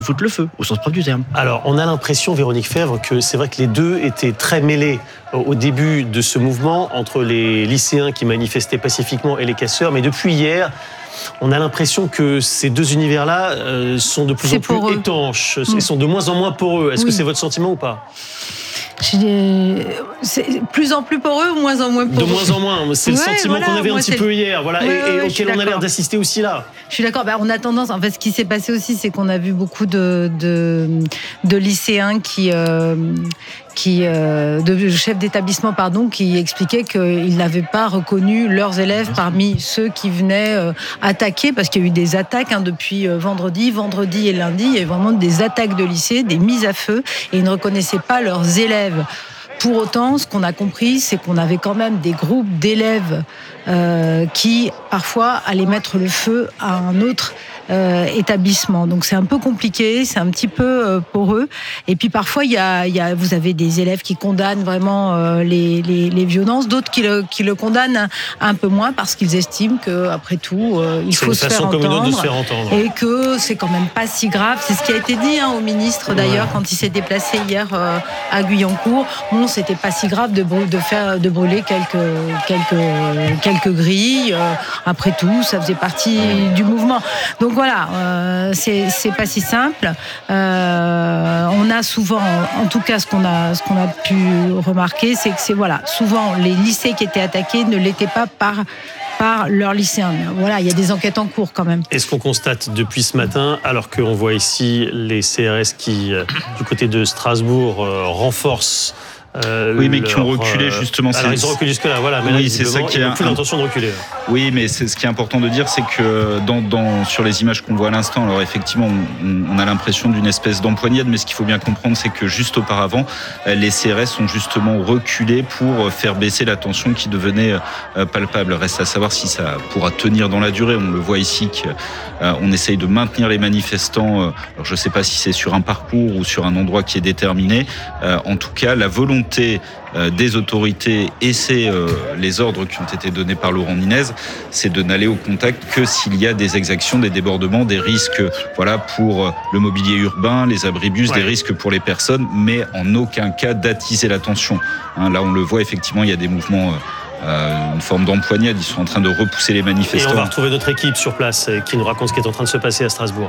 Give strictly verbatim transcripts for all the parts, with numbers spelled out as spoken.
foutre le feu, au sens propre du terme. Alors, on a l'impression, Véronique Fèvre, que c'est vrai que les deux étaient très mêlés au début de ce mouvement entre les lycéens qui manifestaient pacifiquement et les casseurs, mais depuis hier, on a l'impression que ces deux univers-là euh, sont de plus c'est en plus eux. étanches, mmh. ils sont de moins en moins poreux. Est-ce oui. que c'est votre sentiment ou pas ? C'est plus en plus poreux ou moins en moins poreux ? De moins en moins, c'est ouais, le sentiment voilà, qu'on avait un petit peu hier, voilà, ouais, et, et ouais, auquel on a l'air d'assister aussi là. Je suis d'accord, bah, on a tendance, en fait ce qui s'est passé aussi, c'est qu'on a vu beaucoup de, de, de lycéens qui... Euh, qui, euh, de chefs d'établissement pardon, qui expliquaient qu'ils n'avaient pas reconnu leurs élèves parmi ceux qui venaient euh, attaquer, parce qu'il y a eu des attaques hein, depuis euh, vendredi, vendredi et lundi, il y a eu vraiment des attaques de lycée, des mises à feu, et ils ne reconnaissaient pas leurs élèves. Pour autant, ce qu'on a compris, c'est qu'on avait quand même des groupes d'élèves euh, qui, parfois, allaient mettre le feu à un autre euh, établissement. Donc, c'est un peu compliqué, c'est un petit peu euh, poreux. Et puis, parfois, il y a, il y a, vous avez des élèves qui condamnent vraiment euh, les, les, les violences, d'autres qui le, qui le condamnent un peu moins parce qu'ils estiment qu'après tout, euh, il faut se faire, entendre, de se faire entendre et que c'est quand même pas si grave. C'est ce qui a été dit hein, au ministre, d'ailleurs, ouais. quand il s'est déplacé hier euh, à Guyancourt. Bon, c'était pas si grave de, brû- de faire de brûler quelques quelques quelques grilles. Euh, après tout, ça faisait partie du mouvement. Donc voilà, euh, c'est c'est pas si simple. Euh, on a souvent, en tout cas, ce qu'on a ce qu'on a pu remarquer, c'est que c'est voilà, souvent les lycées qui étaient attaqués ne l'étaient pas par par leurs lycéens. Voilà, il y a des enquêtes en cours quand même. Et ce qu'on constate depuis ce matin, alors qu'on voit ici les C R S qui, euh, du côté de Strasbourg, euh, renforcent Euh, oui, mais qui ont reculé euh, justement. Alors, ils ont reculé jusque-là, voilà. Mais oui, là, c'est ça qui ils a n'ont plus l'intention de reculer. Oui, mais c'est, ce qui est important de dire, c'est que dans, dans, sur les images qu'on voit à l'instant, alors effectivement, on, on a l'impression d'une espèce d'empoignade, mais ce qu'il faut bien comprendre, c'est que juste auparavant, les C R S ont justement reculé pour faire baisser la tension qui devenait palpable. Reste à savoir si ça pourra tenir dans la durée. On le voit ici qu'on essaye de maintenir les manifestants. Alors, je ne sais pas si c'est sur un parcours ou sur un endroit qui est déterminé. En tout cas, la volonté des autorités, et c'est euh, les ordres qui ont été donnés par Laurent Nunez, c'est de n'aller au contact que s'il y a des exactions, des débordements, des risques voilà, pour le mobilier urbain, les abribus, ouais. des risques pour les personnes, mais en aucun cas d'attiser la tension. Hein, là, on le voit, effectivement, il y a des mouvements... Euh, une forme d'empoignade, ils sont en train de repousser les manifestants. Et on va retrouver notre équipe sur place qui nous raconte ce qui est en train de se passer à Strasbourg.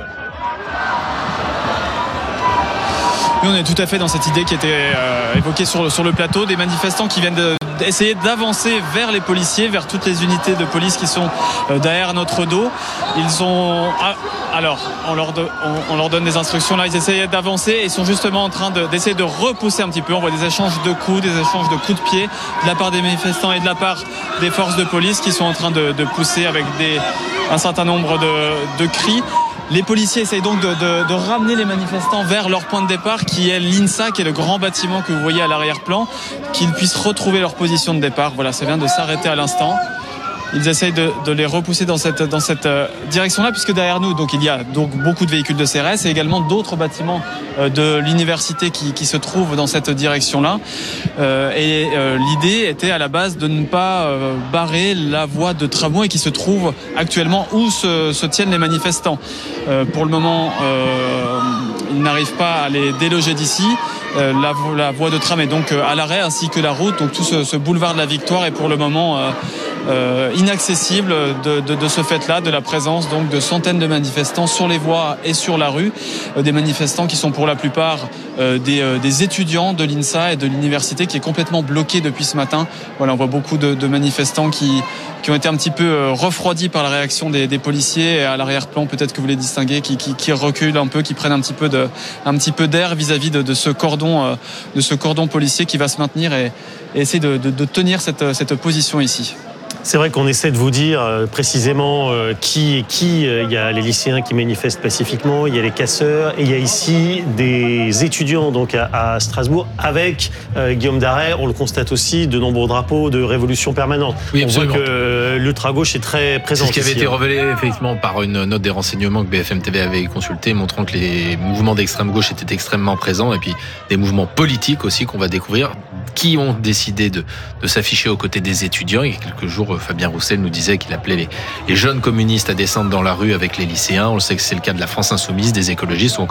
Oui, on est tout à fait dans cette idée qui était euh, évoquée sur, sur le plateau, des manifestants qui viennent de, d'essayer d'avancer vers les policiers, vers toutes les unités de police qui sont euh, derrière notre dos. Ils sont... Ah, alors, on leur, de, on, on leur donne des instructions, là, ils essayent d'avancer et ils sont justement en train de, d'essayer de repousser un petit peu. On voit des échanges de coups, des échanges de coups de pied de la part des manifestants et de la part des forces de police qui sont en train de, de pousser avec des, un certain nombre de, de cris. Les policiers essayent donc de, de, de ramener les manifestants vers leur point de départ qui est l'INSA, qui est le grand bâtiment que vous voyez à l'arrière-plan, qu'ils puissent retrouver leur position de départ. Voilà, ça vient de s'arrêter à l'instant. Ils essayent de, de les repousser dans cette, dans cette direction-là, puisque derrière nous, donc, il y a donc beaucoup de véhicules de C R S et également d'autres bâtiments de l'université qui, qui se trouvent dans cette direction-là. Euh, et euh, l'idée était à la base de ne pas euh, barrer la voie de tramway qui se trouve actuellement où se, se tiennent les manifestants. Euh, pour le moment, euh, ils n'arrivent pas à les déloger d'ici. Euh, la, la voie de tram est donc à l'arrêt, ainsi que la route. Donc tout ce, ce boulevard de la Victoire est pour le moment euh, euh, inaccessible de, de, de ce fait-là, de la présence donc de centaines de manifestants sur les voies et sur la rue. Euh, des manifestants qui sont pour la plupart euh, des, euh, des étudiants de l'INSA et de l'université qui est complètement bloquée depuis ce matin. Voilà, on voit beaucoup de, de manifestants qui, qui ont été un petit peu euh, refroidis par la réaction des, des policiers. Et à l'arrière-plan, peut-être que vous les distinguez, qui, qui, qui reculent un peu, qui prennent un petit peu, de, un petit peu d'air vis-à-vis de, de ce cordon de ce cordon policier qui va se maintenir et, et essayer de, de, de tenir cette, cette position ici. C'est vrai qu'on essaie de vous dire euh, précisément euh, qui est qui. Il y a les lycéens qui manifestent pacifiquement, il y a les casseurs, et il y a ici des étudiants donc à, à Strasbourg avec euh, Guillaume Darey. On le constate aussi, de nombreux drapeaux de révolution permanente. Oui, on absolument. voit que euh, l'ultra-gauche est très présente. C'est ce qui avait ici, été hein. révélé effectivement par une note des renseignements que B F M T V avait consulté, montrant que les mouvements d'extrême gauche étaient extrêmement présents, et puis des mouvements politiques aussi qu'on va découvrir, qui ont décidé de, de s'afficher aux côtés des étudiants. Il y a quelques jours, Fabien Roussel nous disait qu'il appelait les, les jeunes communistes à descendre dans la rue avec les lycéens. On le sait que c'est le cas de la France Insoumise, des écologistes ou encore